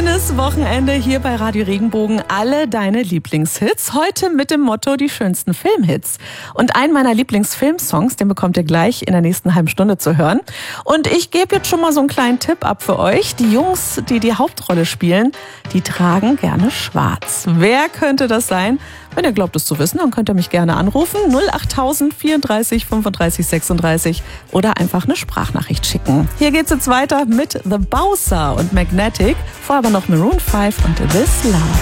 Schönes Wochenende hier bei Radio Regenbogen. Alle deine Lieblingshits. Heute mit dem Motto die schönsten Filmhits. Und einen meiner Lieblingsfilmsongs, den bekommt ihr gleich in der nächsten halben Stunde zu hören. Und ich gebe jetzt schon mal so einen kleinen Tipp ab für euch. Die Jungs, die die Hauptrolle spielen, die tragen gerne schwarz. Wer könnte das sein? Wenn ihr glaubt, es zu wissen, dann könnt ihr mich gerne anrufen. 08000 34 35 36 oder einfach eine Sprachnachricht schicken. Hier geht's jetzt weiter mit The Bowser und Magnetic. Vorher aber noch Maroon 5 und This Love.